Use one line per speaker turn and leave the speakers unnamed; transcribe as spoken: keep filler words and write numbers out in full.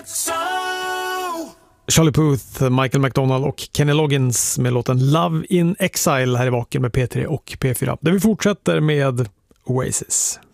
Charlie Puth, Michael McDonald och Kenny Loggins med låten Love in Exile här i Vaken med P tre och P fyra. Där vi fortsätter med Oasis.